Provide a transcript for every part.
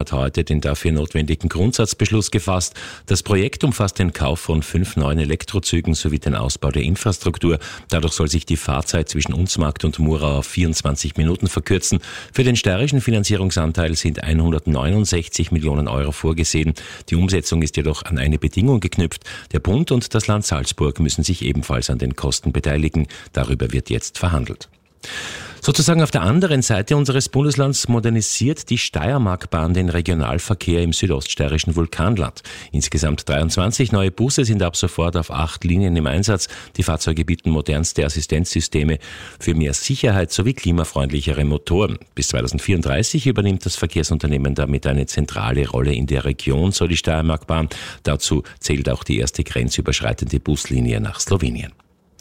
hat heute den dafür notwendigen Grundsatzbeschluss gefasst. Das Projekt umfasst den Kauf von 5 neuen Elektrozügen sowie den Ausbau der Infrastruktur. Dadurch soll sich die Fahrzeit zwischen Unzmarkt und Murau auf 24 Minuten verkürzen. Für den steirischen Finanzierungsanteil sind 169 Millionen Euro vorgesehen. Die Umsetzung ist jedoch an eine Bedingung geknüpft. Der Bund und das Land Salzburg müssen sich ebenfalls an den Kosten beteiligen. Darüber wird jetzt verhandelt. Sozusagen auf der anderen Seite unseres Bundeslands modernisiert die Steiermarkbahn den Regionalverkehr im südoststeirischen Vulkanland. Insgesamt 23 neue Busse sind ab sofort auf 8 Linien im Einsatz. Die Fahrzeuge bieten modernste Assistenzsysteme für mehr Sicherheit sowie klimafreundlichere Motoren. Bis 2034 übernimmt das Verkehrsunternehmen damit eine zentrale Rolle in der Region, so die Steiermarkbahn. Dazu zählt auch die erste grenzüberschreitende Buslinie nach Slowenien.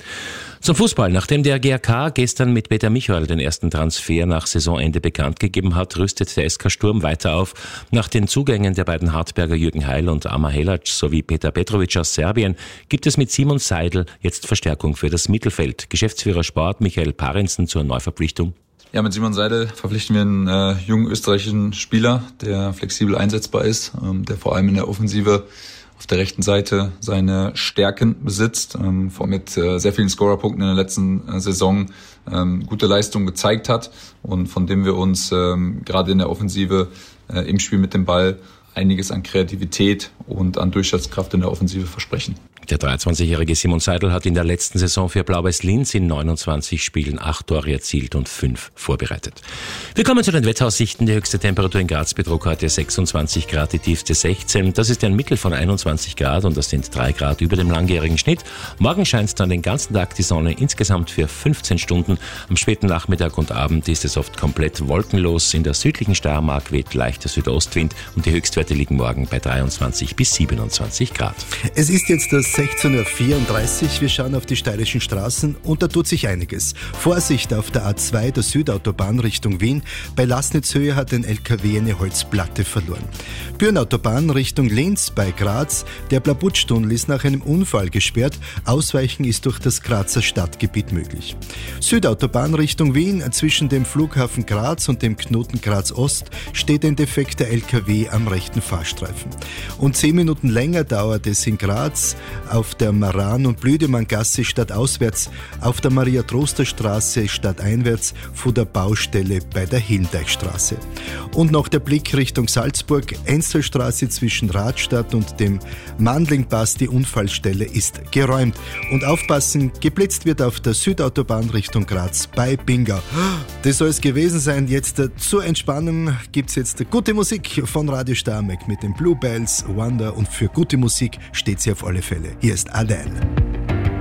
Zum Fußball. Nachdem der GRK gestern mit Peter Michael den ersten Transfer nach Saisonende bekannt gegeben hat, rüstet der SK Sturm weiter auf. Nach den Zugängen der beiden Hartberger Jürgen Heil und Amar Helac sowie Petar Petrovic aus Serbien gibt es mit Simon Seidel jetzt Verstärkung für das Mittelfeld. Geschäftsführer Sport Michael Parensen zur Neuverpflichtung. Ja, mit Simon Seidel verpflichten wir einen jungen österreichischen Spieler, der flexibel einsetzbar ist, der vor allem in der Offensive auf der rechten Seite seine Stärken besitzt, mit sehr vielen Scorerpunkten in der letzten Saison gute Leistungen gezeigt hat und von dem wir uns gerade in der Offensive im Spiel mit dem Ball einiges an Kreativität und an Durchschlagskraft in der Offensive versprechen. Der 23-jährige Simon Seidel hat in der letzten Saison für Blau-Weiß Linz in 29 Spielen 8 Tore erzielt und 5 vorbereitet. Wir kommen zu den Wetteraussichten. Die höchste Temperatur in Graz betrug heute 26 Grad, die tiefste 16. Das ist ein Mittel von 21 Grad und das sind 3 Grad über dem langjährigen Schnitt. Morgen scheint dann den ganzen Tag die Sonne, insgesamt für 15 Stunden. Am späten Nachmittag und Abend ist es oft komplett wolkenlos. In der südlichen Steiermark weht leichter Südostwind und die Höchstwerte liegen morgen bei 23 bis 27 Grad. Es ist jetzt das 16.34 Uhr. Wir schauen auf die steirischen Straßen und da tut sich einiges. Vorsicht auf der A2 der Südautobahn Richtung Wien. Bei Laßnitzhöhe hat ein LKW eine Holzplatte verloren. Bürenautobahn Richtung Linz bei Graz. Der Blabutschtunnel ist nach einem Unfall gesperrt. Ausweichen ist durch das Grazer Stadtgebiet möglich. Südautobahn Richtung Wien. Zwischen dem Flughafen Graz und dem Knoten Graz Ost steht ein defekter LKW am rechten Fahrstreifen. Und 10 Minuten länger dauert es in Graz auf der Maran- und Blüdemanngasse stadtauswärts, auf der Maria-Troster-Straße stadteinwärts vor der Baustelle bei der Hillendeichstraße. Und noch der Blick Richtung Salzburg, Enzelstraße zwischen Radstadt und dem Mandlingpass, die Unfallstelle ist geräumt. Und aufpassen, geblitzt wird auf der Südautobahn Richtung Graz bei Bingau. Das soll es gewesen sein. Jetzt zur Entspannung gibt's jetzt gute Musik von Radio Starmek mit den Bluebells, Wonder und für gute Musik steht sie auf alle Fälle. Hier ist Adele.